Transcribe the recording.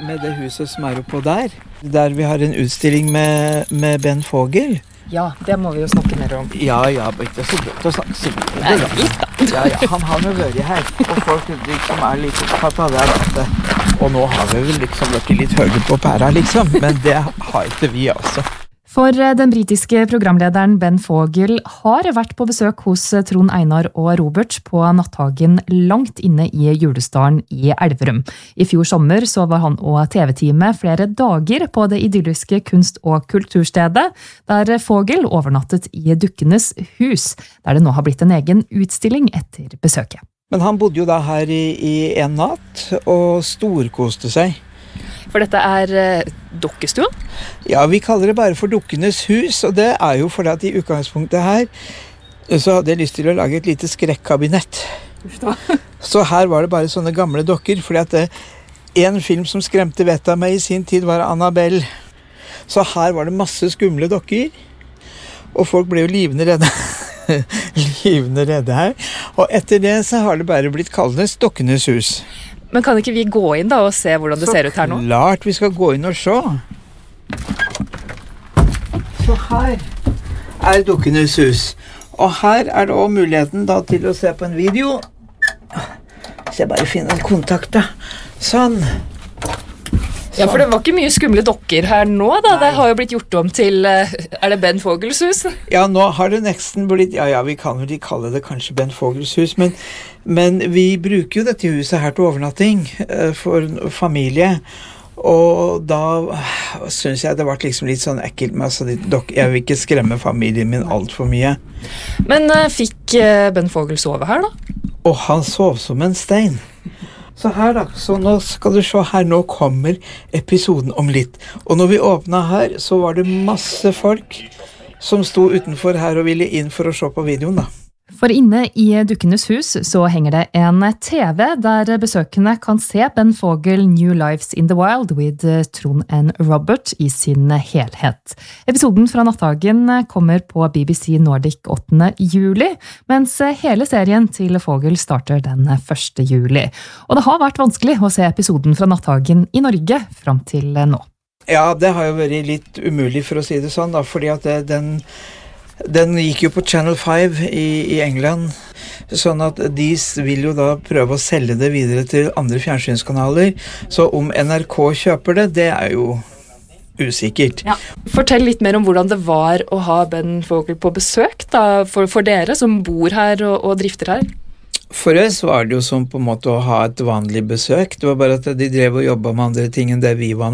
med det huset som oppå der vi har en utstilling med Ben Vogel. Ja, det må vi jo snakke mer om. Ja, ikke så godt å snakke så mye. Nei, litt da. Ja, han har jo vært her, og folk liksom litt opptatt av det. Og nå har vi vel liksom vært litt høyere på pæra, liksom, men det har ikke vi altså. For den britiske programlederen Ben Vogel har vært på besøk hos Trond Einar og Robert på natthagen langt inne i Julesdalen i Elverum. I fjor sommer så var han og TV-teamet flere dager på det idylliske kunst- og kulturstedet, der Vogel overnattet i Dukkenes hus, der det nå har blitt en egen utstilling etter besøket. Men han bodde jo da her i en natt og storkoste seg. For dette dokkestua? Ja, vi kaller det bare for Dukkenes hus, og det jo fordi at i utgangspunktet her så hadde jeg lyst til å lage et lite skrekkabinett. Så her var det bare sånne gamle dokker, fordi at en film som skremte vettet av meg i sin tid var Annabelle. Så her var det masse skumle dokker, og folk ble jo livende redde. Livende redde her. Og etter det så har det bare blitt kalt Dokkenes hus. Men kan ikke vi gå inn da og se hvordan det ser ut her nå? Så klart vi skal gå inn og se. Så her Dukkenes hus. Og her det også muligheten da til å se på en video. Så jeg bare finner en kontakt da. Sånn. Ja, for det var ikke mye skumle dokker her nå da. Det har jo blitt gjort om til, det Ben Vogels hus? Ja, nå har det nesten blitt, ja, vi kan vel kalle det kanskje Ben Vogels hus, men vi bruker jo dette huset her til overnatting for familie, og da synes jeg det var liksom litt sånn ekkelt med, altså, jeg vil ikke skremme familien min alt for mye. Men fikk Ben Vogel sove her da? Og han sov som en stein. Så her da, så nå skal du se her, nå kommer episoden om litt. Og når vi åpnet her, så var det masse folk som sto utenfor her og ville inn for å se på videoen da. For inne i Dukkenes hus så henger det en TV der besøkende kan se Ben Vogel New Lives in the Wild with Trond and Robert i sin helhet. Episoden fra natthagen kommer på BBC Nordic 8. juli, mens hele serien til Vogel starter den 1. juli. Og det har vært vanskelig å se episoden fra natthagen i Norge fram til nå. Ja, det har jo vært litt umulig for å si det sånn da, fordi at den gikk jo på Channel 5 i England, sånn at de vil jo da prøve å selge det videre til andre fjernsynskanaler, så om NRK kjøper det, det jo usikkert. Ja. Fortell litt mer om hvordan det var å ha Ben Vogel på besøk da, for dere som bor her og drifter her. For oss var det jo som på en måte å ha et vanlig besøk, det var bare at de drev og jobbet med andre ting enn det vi var